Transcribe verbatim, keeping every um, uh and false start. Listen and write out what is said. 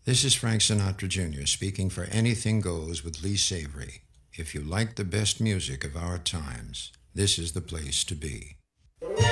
This is Frank Sinatra Junior speaking for Anything Goes with Lee Savory. If you like the best music of our times, this is the place to be.